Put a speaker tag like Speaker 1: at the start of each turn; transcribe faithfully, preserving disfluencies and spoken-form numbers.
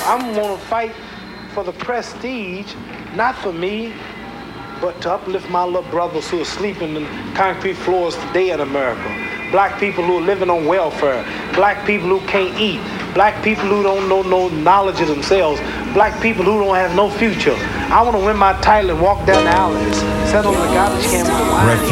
Speaker 1: I'm gonna fight for the prestige, not for me, but to uplift my little brothers who are sleeping in concrete floors today in America. Black people who are living on welfare. Black people who can't eat. Black people who don't know no knowledge of themselves. Black people who don't have no future. I want to win my title and walk down the alleys, settle in the garbage can with the wine.